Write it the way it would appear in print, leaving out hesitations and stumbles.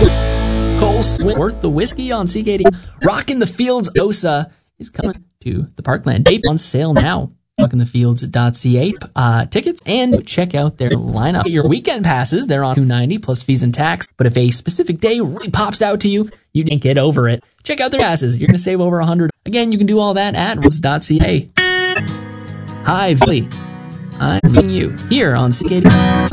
Cole Swinworth, the whiskey on CKD. Rockin' the Fields OSA is coming to the Parkland. Tape on sale now. rockinthefields.ca. Tickets and check out their lineup. Get your weekend passes. They're on $290 plus fees and tax. But if a specific day really pops out to you, you can't get over it. Check out their passes. You're going to save over $100. Again, you can do all that at rockinthefields.ca. Hi, Billy. I'm bringing you here on CKD.